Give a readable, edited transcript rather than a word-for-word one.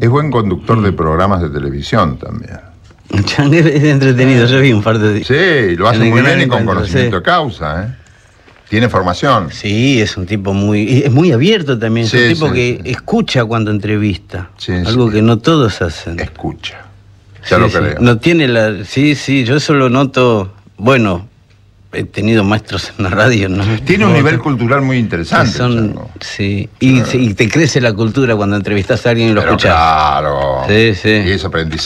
Es buen conductor de programas de televisión también. Es entretenido, yo vi un par de días. Sí, lo hace muy bien y con conocimiento de causa, ¿eh? Tiene formación. Sí, es un tipo es muy abierto también, es un tipo que escucha cuando entrevista, algo que no todos hacen. Escucha, ya lo creo. No tiene yo eso lo noto, bueno, he tenido maestros en la radio, ¿no? Tiene un nivel cultural muy interesante. Y te crece la cultura cuando entrevistas a alguien y lo escuchas. Claro. Sí. Y es aprendizaje.